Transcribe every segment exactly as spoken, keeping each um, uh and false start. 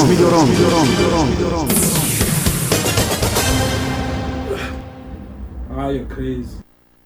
Ah, you're crazy.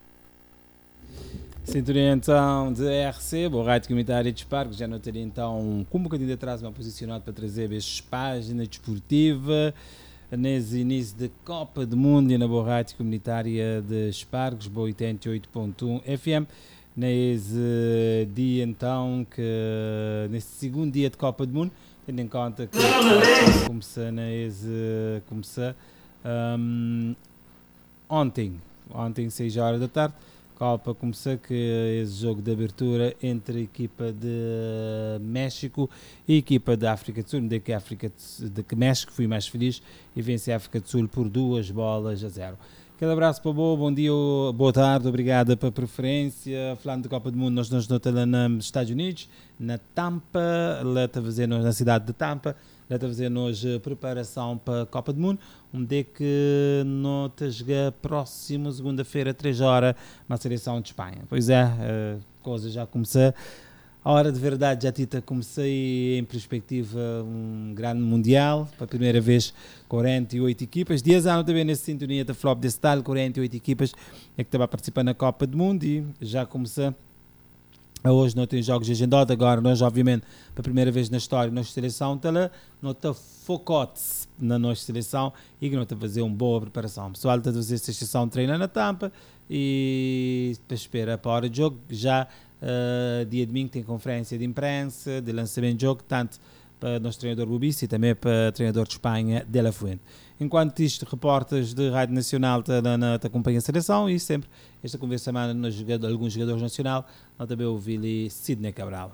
Sintonia então de R C, boa rádio comunitária de Espargos, já não teria então com um bocadinho de atraso me posicionado para trazer as páginas desportiva nesse início da Copa do Mundo e na boa rádio comunitária de Espargos, boa oitenta e oito ponto um F M, nesse dia então, que nesse segundo dia de Copa do Mundo, tendo em conta que começou nesse, começou um, ontem, ontem seis horas da tarde, Copa começou que esse jogo de abertura entre a equipa de México e a equipa da África do Sul, de que, África de que México fui mais feliz e vence a África do Sul por duas bolas a zero. Aquele abraço para boa, bom dia, boa tarde, obrigada pela preferência. Falando de Copa do Mundo, nós nos notamos nos Estados Unidos, na Tampa, lá está a fazer na cidade de Tampa, lá está a fazer hoje preparação para a Copa do Mundo, onde é que nós jogar próximo, segunda-feira, três horas, na seleção de Espanha. Pois é, a coisa já começou. A hora de verdade já tita comecei em perspectiva um grande mundial, para a primeira vez quarenta e oito equipas, dias anos também nessa sintonia da Flop desse tal, quarenta e oito equipas é que estava a participar na Copa do Mundo e já começou. Hoje não tem jogos agendados, agora nós obviamente pela primeira vez na história nossa seleção está lá, não está focado na nossa seleção e que não está a fazer uma boa preparação. O pessoal está a fazer esta sessão de treino na Tampa e espera para a hora de jogo, já uh, dia domingo tem conferência de imprensa, de lançamento de jogo, tanto para o nosso treinador Bubici e também para o treinador de Espanha, De La Fuente. Enquanto isto, repórteres de Rádio Nacional te, te acompanham a seleção e sempre esta conversa semana nos jogadores, alguns jogadores nacional, nós também ouvi Sidney Cabral.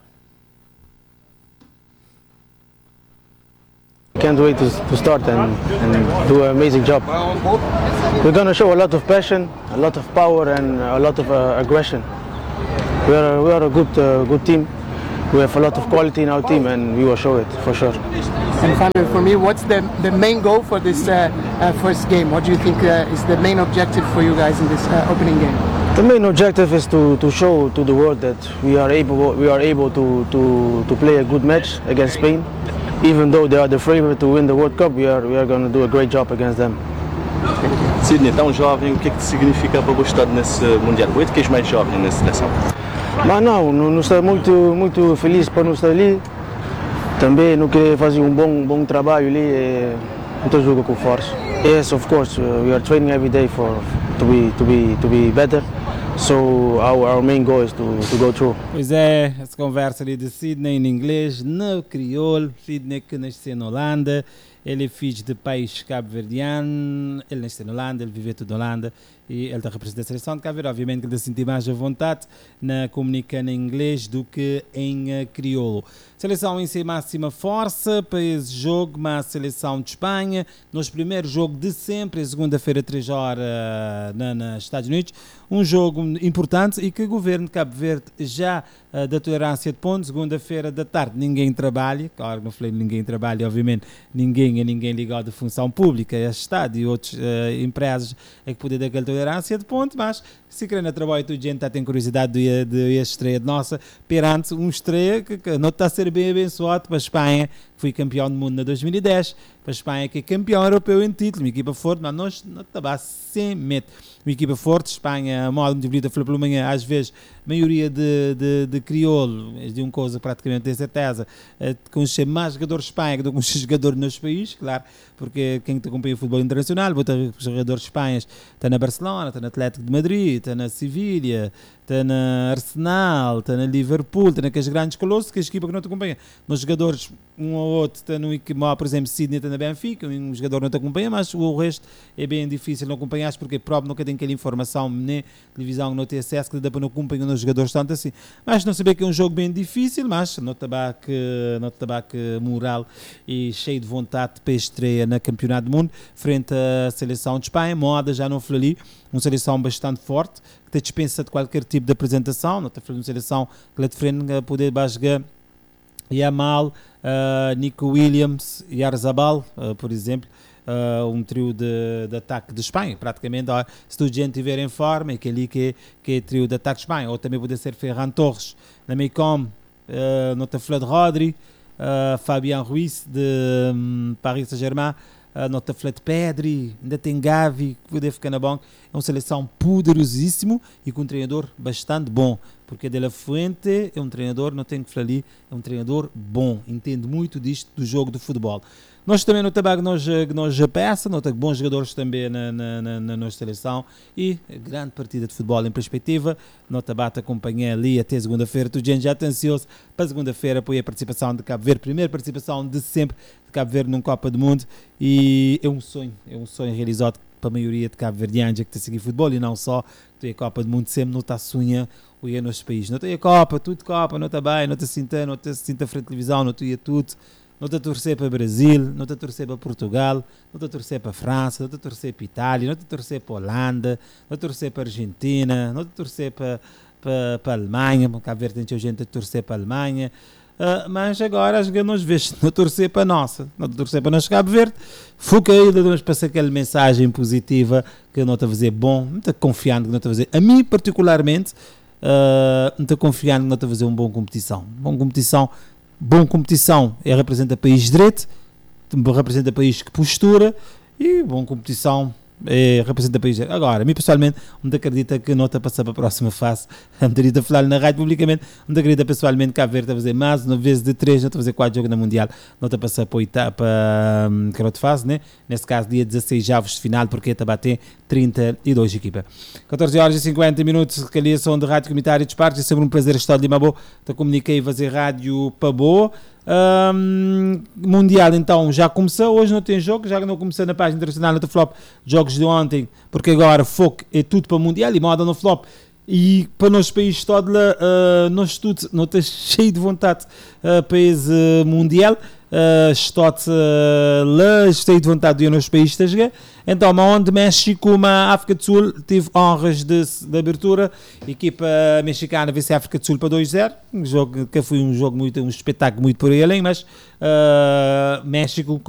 Can't wait to, to start and, and do an amazing job. We're going to show a lot of passion, a lot of power and a lot of uh, aggression. We are, we are a good, uh, good team. We have a lot of quality in our team and we will show it for sure. And finally for me, what's the, the main goal for this uh, uh, first game? What do you think uh, is the main objective for you guys in this uh, opening game? The main objective is to, to show to the world that we are able, we are able to, to, to play a good match against Spain. Even though they are the favorite to win the World Cup, we are, we are going to do a great job against them. Sidney, tão jovem, o que é que significa para gostar nesse Mundial? Oito que és mais jovem na seleção? Mas não, não estou muito, muito feliz por não estar ali. Também não querer fazer um bom, bom trabalho ali, é, não jogo com força. Yes, of course, uh, we are training every day for to be to be to be better. So our, our main goal is to, to go through. Pois é, essa conversa ali de Sidney em inglês, no crioulo. Sidney que nasceu na Holanda, ele é filho de pais cabo-verdiano, ele nasceu na Holanda, ele viveu tudo na Holanda e ele está representando a seleção de Cabo Verde. Obviamente que ele está sentir mais à vontade na comunicando em inglês do que em uh, crioulo. Seleção em si máxima força para esse jogo, mas a seleção de Espanha, nos primeiros jogo de sempre, segunda-feira, três horas, na, nos Estados Unidos, um jogo importante e que o governo de Cabo Verde já uh, da tolerância de pontos, segunda-feira da tarde, ninguém trabalha, claro que não falei ninguém trabalha, obviamente, ninguém é ninguém ligado à função pública, a Estado e outras uh, empresas é que poder dar aquela tolerância de pontos, mas se querendo trabalho, toda a gente tem curiosidade de, de, de estreia de nossa, perante um estreia que, que não está a ser bem abençoado para a Espanha, que foi campeão do mundo em dois mil e dez, para a Espanha que é campeão europeu em título, uma equipa forte, mas nós não estamos sem medo. Uma equipa forte, Espanha, a moda muito bonita, falou pela manhã, às vezes, maioria de, de, de crioulo, de uma coisa praticamente tenho certeza, é, conhecer mais jogadores de Espanha do que conhecer jogadores nos países, claro, porque quem te acompanha o futebol internacional, bota jogadores de Espanha, está na Barcelona, está no Atlético de Madrid, está na Sevilha, está na Arsenal, está na Liverpool, está naqueles grandes colossos, que a equipa que não te acompanha. Nos jogadores, um ou outro, está no equipa, por exemplo, Sidney está na Benfica, um jogador não te acompanha, mas o resto é bem difícil não acompanhar, porque próprio nunca tem aquela informação, nem televisão, não tem acesso, que dá para não acompanhar os jogadores tanto assim. Mas não saber que é um jogo bem difícil, mas não tabaco, não tabaco moral e cheio de vontade para estreia na Campeonato do Mundo, frente à seleção de Espanha. Moda já não foi ali, uma seleção bastante forte, que te dispensa de qualquer tipo de apresentação, não está falando de uma seleção que lá de frente poder basgar Yamal, uh, Nico Williams e Arzabal, uh, por exemplo, uh, um trio de, de ataque de Espanha, praticamente, uh, se toda a gente estiver em forma, é aquele que é, que é trio de ataque de Espanha, ou também pode ser Ferran Torres, na Meicom, uh, não está falando de Rodri, uh, Fabian Ruiz de um, Paris Saint-Germain, uh, nota Flat Pedri, ainda tem Gavi, que poder ficar na banca. É uma seleção poderosíssimo e com um treinador bastante bom, porque De La Fuente é um treinador, não tenho que falar ali, é um treinador bom, entende muito disto do jogo do futebol. Nós também no tabaco nós, nós peça, nós temos bons jogadores também na, na, na, na nossa seleção e grande partida de futebol em perspectiva. No tabaco acompanhei ali até segunda-feira, tu já está ansioso para segunda-feira para a participação de Cabo Verde, primeira participação de sempre de Cabo Verde num Copa do Mundo e é um sonho, é um sonho realizado para a maioria de cabo-verdianos que está a seguir futebol e não só, tu é a Copa do Mundo sempre não está a sonhar o ir nos países, não tem a Copa, tudo Copa, não está bem, não está sinta, não está sinta frente à televisão, não está tudo. Não está a torcer para o Brasil, não está a torcer para Portugal, não está a torcer para a França, não está a torcer para a Itália, não está a torcer para a Holanda, não está a torcer para a Argentina, não está a torcer para, para, para a Alemanha, porque Cabo Verde tem gente a torcer para a Alemanha, uh, mas agora as nós vemos não torcer para a nossa, não está a torcer para nós Cabo Verde, foca aí, vamos passar aquela mensagem positiva que não está a fazer bom, não está confiando que não está a fazer, a mim particularmente, uh, não está confiando que não está a fazer uma boa competição, boa competição. Bom competição é representa país de direito, representa país que postura e bom competição é, representa país de direito. Agora, a mim pessoalmente, não acredita que não está a passar para a próxima fase, não acredita a falar na rádio publicamente, não acredita pessoalmente que a Verde está a fazer mais, uma vez de três, não está a fazer quatro jogos na Mundial, não está a passar para a etapa, que era outra fase, né? Nesse caso, dia dezasseis avos de final, porque está a bater trinta e duas equipas. catorze horas e cinquenta minutos, recaliação de rádio comunitária de Parques, é sempre um prazer estar de Limabo, te comuniquei fazer rádio para boa. Um, mundial então já começou, hoje não tem jogo, já não começou na página internacional, no flop, jogos de ontem, porque agora foco é tudo para o mundial e moda no flop. E para nós países todo lá, uh, nós todos não estamos cheio de vontade uh, para esse uh, mundial, uh, estou uh, lá cheio de vontade de ir nos países a jogar. Então, onde México, uma África do Sul, tive honras de, de abertura, equipa mexicana vence a África do Sul para dois a zero, um jogo que foi um jogo muito, um espetáculo muito por aí além, mas uh, México